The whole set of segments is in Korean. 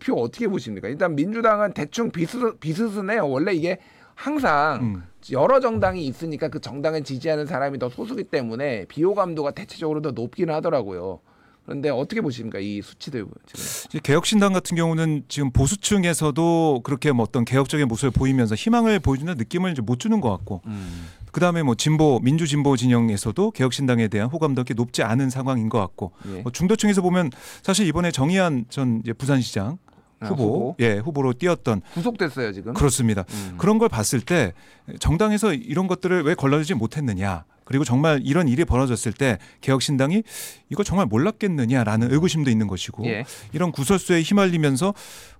대표 어떻게 보십니까? 일단 민주당은 대충 비스스네요. 원래 이게 항상 여러 정당이 있으니까 그 정당을 지지하는 사람이 더 소수기 때문에 비호감도가 대체적으로 더 높기는 하더라고요. 그런데 어떻게 보십니까? 이 수치들 지금. 개혁신당 같은 경우는 지금 보수층에서도 그렇게 뭐 어떤 개혁적인 모습을 보이면서 희망을 보여주는 느낌을 이제 못 주는 것 같고, 그다음에 뭐 민주진보 진영에서도 개혁신당에 대한 호감도가 높지 않은 상황인 것 같고, 예. 뭐 중도층에서 보면 사실 이번에 정의안 전 이제 부산시장 후보로 뛰었던 구속됐어요 지금. 그렇습니다. 그런 걸 봤을 때 정당에서 이런 것들을 왜 걸러내지 못했느냐. 그리고 정말 이런 일이 벌어졌을 때 개혁신당이 이거 정말 몰랐겠느냐라는 의구심도 있는 것이고, 예. 이런 구설수에 휘말리면서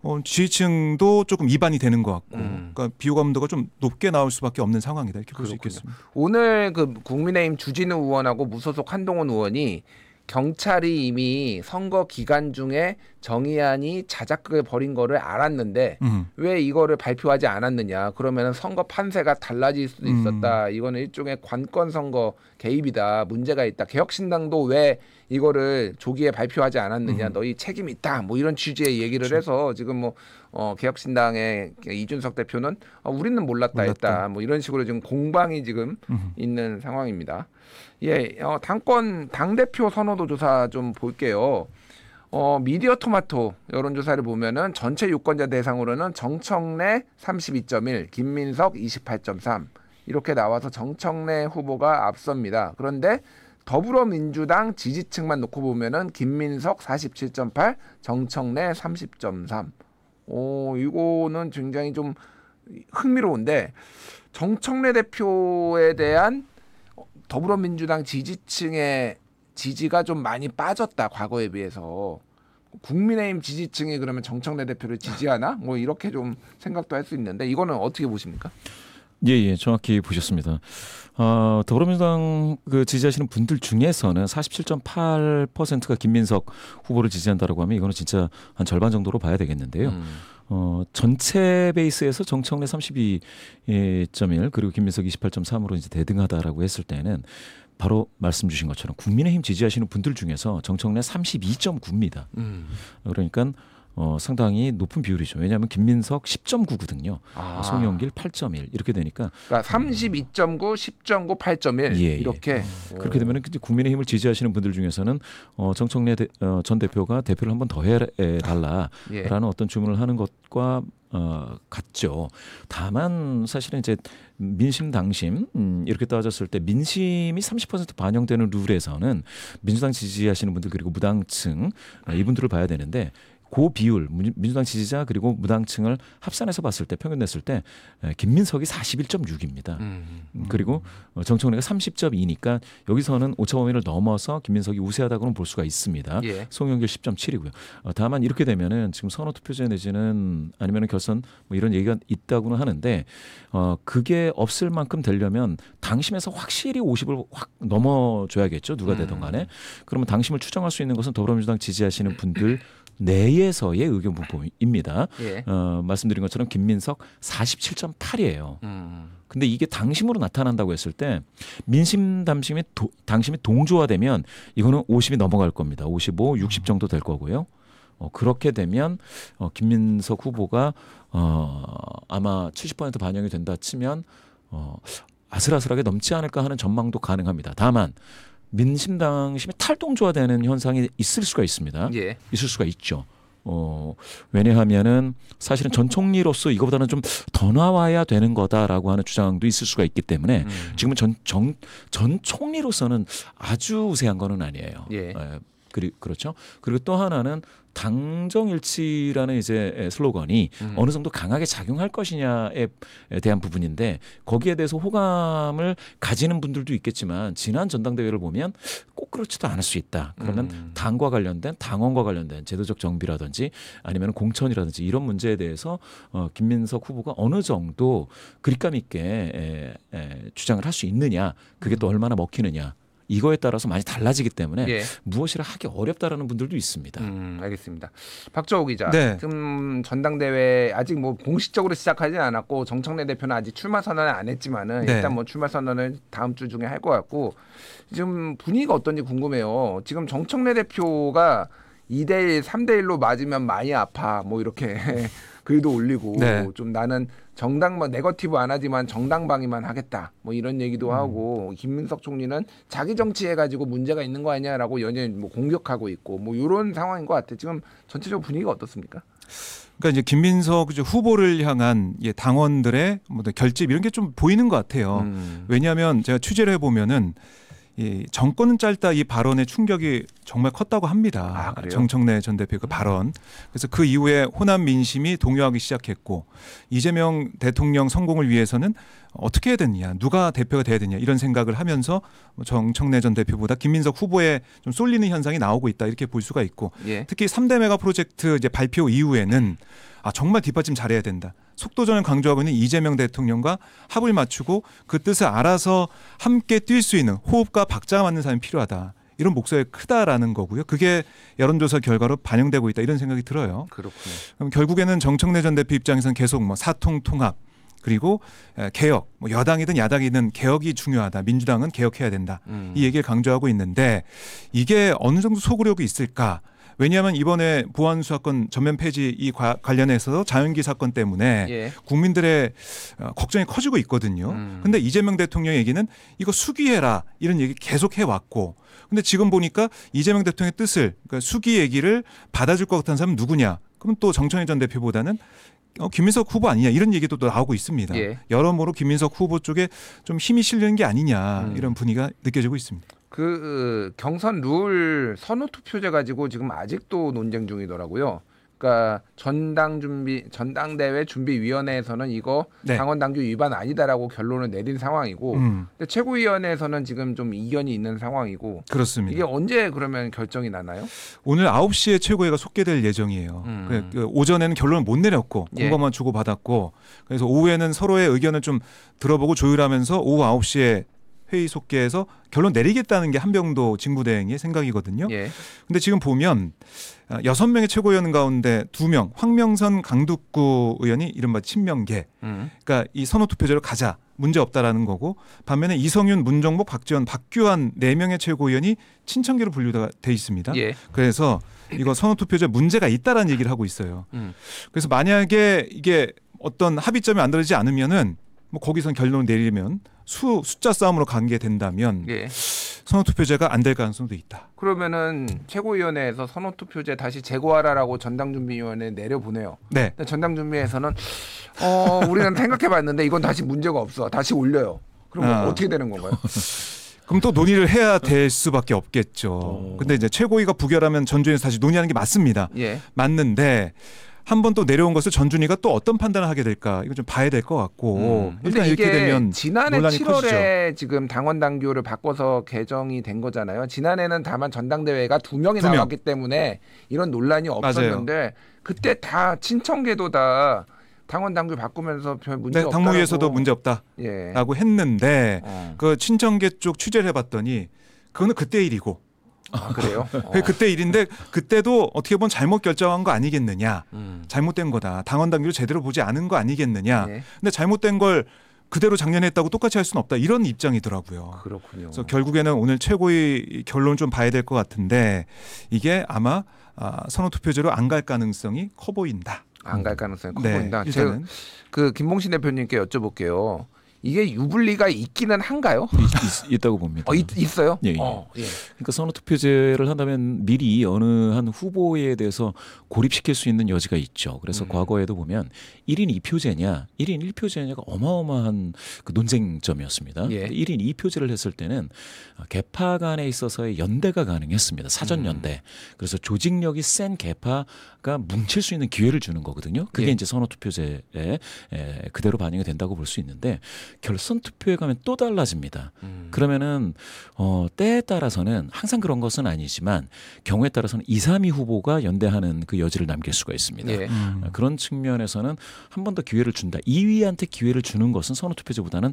지지층도 조금 이반이 되는 것 같고, 그러니까 비호감도가 좀 높게 나올 수밖에 없는 상황이다 이렇게 볼 수 있겠습니다. 오늘 그 국민의힘 주진우 의원하고 무소속 한동훈 의원이 경찰이 이미 선거 기간 중에 정의안이 자작극을 벌인 거를 알았는데 왜 이거를 발표하지 않았느냐. 그러면 선거 판세가 달라질 수도 있었다. 이거는 일종의 관권 선거 개입이다. 문제가 있다. 개혁신당도 왜 이거를 조기에 발표하지 않았느냐. 너희 책임 있다. 뭐 이런 취지의 얘기를 해서 지금 뭐 개혁신당의 이준석 대표는 우리는 몰랐다 했다. 뭐 이런 식으로 지금 공방이 지금 있는 상황입니다. 예, 당대표 선호도 조사 좀 볼게요. 미디어 토마토 여론조사를 보면은 전체 유권자 대상으로는 정청래 32.1, 김민석 28.3 이렇게 나와서 정청래 후보가 앞섭니다. 그런데 더불어민주당 지지층만 놓고 보면은 김민석 47.8, 정청래 30.3. 이거는 굉장히 좀 흥미로운데 정청래 대표에 대한 더불어민주당 지지층의 지지가 좀 많이 빠졌다 과거에 비해서. 국민의힘 지지층이 그러면 정청래 대표를 지지하나? 뭐 이렇게 좀 생각도 할 수 있는데 이거는 어떻게 보십니까? 예, 정확히 보셨습니다. 더불어민주당 그 지지하시는 분들 중에서는 47.8%가 김민석 후보를 지지한다라고 하면 이거는 진짜 한 절반 정도로 봐야 되겠는데요. 전체 베이스에서 정청래 32.1 그리고 김민석 28.3으로 이제 대등하다라고 했을 때는 바로 말씀 주신 것처럼 국민의힘 지지하시는 분들 중에서 정청래 32.9입니다. 그러니까 상당히 높은 비율이죠. 왜냐하면 김민석 10.9거든요. 송영길 8.1 이렇게 되니까. 그러니까 32.9, 10.9, 8.1 예, 이렇게. 그렇게 되면 국민의힘을 지지하시는 분들 중에서는 정청래 전 대표가 대표를 한 번 더 해달라라는 어떤 주문을 하는 것과 같죠. 다만 사실은 이제 민심 당심 이렇게 따졌을 때 민심이 30% 반영되는 룰에서는 민주당 지지하시는 분들 그리고 무당층 이분들을 봐야 되는데 그 비율 민주당 지지자 그리고 무당층을 합산해서 봤을 때 평균 냈을 때 김민석이 41.6입니다. 그리고 정청래가 30.2니까 여기서는 오차범위를 넘어서 김민석이 우세하다고는 볼 수가 있습니다. 예. 송영길 10.7이고요. 다만 이렇게 되면은 지금 선호투표제 내지는 아니면은 결선 뭐 이런 얘기가 있다고는 하는데 그게 없을 만큼 되려면 당심에서 확실히 50을 확 넘어줘야겠죠. 누가 되든 간에. 그러면 당심을 추정할 수 있는 것은 더불어민주당 지지하시는 분들 내에서의 의견 분포입니다. 예. 말씀드린 것처럼 김민석 47.8이에요. 근데 이게 당심으로 나타난다고 했을 때 민심 당심이 동조화되면 이거는 50이 넘어갈 겁니다. 55, 60 정도 될 거고요. 그렇게 되면 김민석 후보가 아마 70% 반영이 된다 치면 아슬아슬하게 넘지 않을까 하는 전망도 가능합니다. 다만 민심 당심이 탈동조화되는 현상이 있을 수가 있습니다. 예. 있을 수가 있죠. 왜냐하면은 사실은 전 총리로서 이거보다는 좀 더 나와야 되는 거다라고 하는 주장도 있을 수가 있기 때문에 지금은 전 총리로서는 아주 우세한 거는 아니에요. 예. 그렇죠. 그리고 또 하나는 당정일치라는 이제 슬로건이 어느 정도 강하게 작용할 것이냐에 대한 부분인데 거기에 대해서 호감을 가지는 분들도 있겠지만 지난 전당대회를 보면 꼭 그렇지도 않을 수 있다. 그러면 당과 관련된 당원과 관련된 제도적 정비라든지 아니면 공천이라든지 이런 문제에 대해서 김민석 후보가 어느 정도 그립감 있게 주장을 할 수 있느냐 그게 또 얼마나 먹히느냐. 이거에 따라서 많이 달라지기 때문에 예. 무엇이라 하기 어렵다라는 분들도 있습니다. 알겠습니다. 박정호 기자. 네. 지금 전당대회 아직 뭐 공식적으로 시작하지 않았고 정청래 대표는 아직 출마 선언을 안 했지만은 네. 일단 뭐 출마 선언을 다음 주 중에 할 것 같고 지금 분위기가 어떤지 궁금해요. 지금 정청래 대표가 2대1, 3대1로 맞으면 많이 아파. 뭐 이렇게 글도 올리고 네. 좀 나는 정당만 네거티브 안 하지만 정당방위만 하겠다. 뭐 이런 얘기도 하고 김민석 총리는 자기 정치해가지고 문제가 있는 거 아니냐라고 연일 뭐 공격하고 있고 뭐 이런 상황인 것 같아요. 지금 전체적으로 분위기가 어떻습니까? 그러니까 이제 김민석 후보를 향한 당원들의 뭐 결집 이런 게 좀 보이는 것 같아요. 왜냐하면 제가 취재를 해보면은 이 정권은 짧다 이 발언의 충격이 정말 컸다고 합니다. 그래요? 정청래 전 대표의 그 발언. 그래서 그 이후에 호남 민심이 동요하기 시작했고 이재명 대통령 성공을 위해서는 어떻게 해야 되느냐, 누가 대표가 돼야 되냐 이런 생각을 하면서 정청래 전 대표보다 김민석 후보에 좀 쏠리는 현상이 나오고 있다 이렇게 볼 수가 있고 예. 특히 3대 메가 프로젝트 이제 발표 이후에는 정말 뒷받침 잘해야 된다. 속도전을 강조하고 있는 이재명 대통령과 합을 맞추고 그 뜻을 알아서 함께 뛸 수 있는 호흡과 박자가 맞는 사람이 필요하다. 이런 목소리가 크다라는 거고요. 그게 여론조사 결과로 반영되고 있다. 이런 생각이 들어요. 그렇군요. 그럼 결국에는 정청래 전 대표 입장에서는 계속 뭐 사통 통합 그리고 개혁, 뭐 여당이든 야당이든 개혁이 중요하다. 민주당은 개혁해야 된다. 이 얘기를 강조하고 있는데 이게 어느 정도 소구력이 있을까? 왜냐하면 이번에 보안수사권 전면 폐지 이 관련해서 자연기 사건 때문에 국민들의 걱정이 커지고 있거든요. 근데 이재명 대통령 얘기는 이거 수기해라 이런 얘기 계속 해왔고 근데 지금 보니까 이재명 대통령의 뜻을 그러니까 수기 얘기를 받아줄 것 같은 사람은 누구냐? 그럼 또 정청래 전 대표보다는 김민석 후보 아니냐 이런 얘기도 또 나오고 있습니다. 여러모로 김민석 후보 쪽에 좀 힘이 실리는 게 아니냐 이런 분위기가 느껴지고 있습니다. 그 경선 룰 선호 투표제 가지고 지금 아직도 논쟁 중이더라고요. 그러니까 전당대회 준비위원회에서는 이거 당원 당규 위반 아니다라고 결론을 내린 상황이고, 근데 최고위원회에서는 지금 좀 이견이 있는 상황이고. 그렇습니다. 이게 언제 그러면 결정이 나나요? 오늘 9시에 최고위가 속개될 예정이에요. 그 오전에는 결론을 못 내렸고 공고만 주고받았고, 그래서 오후에는 서로의 의견을 좀 들어보고 조율하면서 오후 9시에 회의 속개해서 결론 내리겠다는 게 한병도 직무대행의 생각이거든요. 근데 지금 보면 6명의 최고위원 가운데 2명 황명선 강북구 의원이 이른바 친명계 그러니까 이 선호투표제로 가자 문제 없다라는 거고 반면에 이성윤 문정복 박지원 박규환 4명의 최고위원이 친청계로 분류가 돼 있습니다. 그래서 이거 선호투표제 문제가 있다라는 얘기를 하고 있어요. 그래서 만약에 이게 어떤 합의점이 안 들어지지 않으면은 뭐 거기선 결론을 내리면 숫자 싸움으로 가게 된다면 선호투표제가 안 될 가능성도 있다. 그러면은 최고위원회에서 선호투표제 다시 제고하라라고 전당준비위원회에 내려보내요. 근데 전당준비에서는 우리는 생각해봤는데 이건 다시 문제가 없어. 다시 올려요. 그럼 어떻게 되는 건가요? 그럼 또 논의를 해야 될 수밖에 없겠죠. 근데 이제 최고위가 부결하면 전준위에서 다시 논의하는 게 맞습니다. 맞는데 한 번 또 내려온 것을 전준위가 또 어떤 판단을 하게 될까 이거 좀 봐야 될 것 같고 일단 이렇게 되면 지난해 논란이 7월에 커지죠. 지금 당원 당규를 바꿔서 개정이 된 거잖아요. 지난해는 다만 전당대회가 2명이 나왔기 때문에 이런 논란이 없었는데 그때 다 친청계도 다 당원 당규 바꾸면서 별 문제 없다고 당무위에서도 문제 없다라고 했는데 그 친청계 쪽 취재를 해봤더니 그거는 그때 일이고 그래요? 그때 일인데 그때도 어떻게 보면 잘못 결정한 거 아니겠느냐. 잘못된 거다. 당원 당규를 제대로 보지 않은 거 아니겠느냐. 근데 잘못된 걸 그대로 작년에 했다고 똑같이 할 수는 없다. 이런 입장이더라고요. 그렇군요. 그래서 결국에는 오늘 최고위 결론 좀 봐야 될 것 같은데 이게 아마 선호투표제로 안 갈 가능성이 커 보인다. 안 갈 가능성이 커 보인다. 일단은. 제가 그 김봉신 대표님께 여쭤볼게요. 이게 유불리가 있기는 한가요? 있다고 봅니다. 있어요? 그러니까 선호투표제를 한다면 미리 어느 한 후보에 대해서 고립시킬 수 있는 여지가 있죠. 그래서 과거에도 보면 1인 2표제냐 1인 1표제냐가 어마어마한 그 논쟁점이었습니다. 1인 2표제를 했을 때는 개파 간에 있어서의 연대가 가능했습니다. 사전연대. 그래서 조직력이 센 개파가 뭉칠 수 있는 기회를 주는 거거든요. 그게 이제 선호투표제에 그대로 반영이 된다고 볼 수 있는데 결선 투표에 가면 또 달라집니다. 그러면은 때에 따라서는 항상 그런 것은 아니지만 경우에 따라서는 2, 3위 후보가 연대하는 그 여지를 남길 수가 있습니다. 그런 측면에서는 한 번 더 기회를 준다. 2위한테 기회를 주는 것은 선호투표제보다는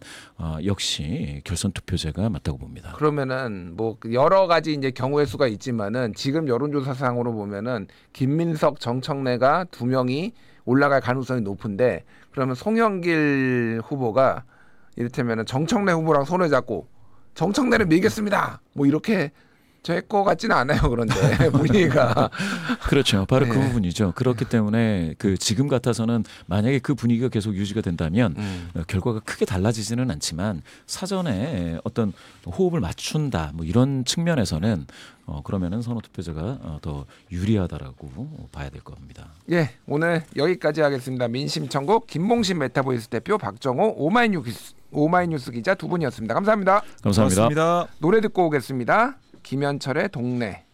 역시 결선 투표제가 맞다고 봅니다. 그러면은 뭐 여러 가지 이제 경우의 수가 있지만은 지금 여론조사상으로 보면은 김민석, 정청래가 2명이 올라갈 가능성이 높은데 그러면 송영길 후보가 이를테면 정청래 후보랑 손을 잡고 정청래를 밀겠습니다. 뭐 이렇게 제 거 같지는 않아요. 그런데 분위기가 그렇죠. 바로 네. 그 부분이죠. 그렇기 때문에 그 지금 같아서는 만약에 그 분위기가 계속 유지가 된다면 결과가 크게 달라지지는 않지만 사전에 어떤 호흡을 맞춘다 뭐 이런 측면에서는 그러면은 선호투표제가 더 유리하다라고 봐야 될 겁니다. 예, 오늘 여기까지 하겠습니다. 민심천국 김봉신 메타보이스 대표 박정호 오마이뉴스 기자 두 분이었습니다. 감사합니다. 감사합니다. 고맙습니다. 노래 듣고 오겠습니다. 김현철의 동네.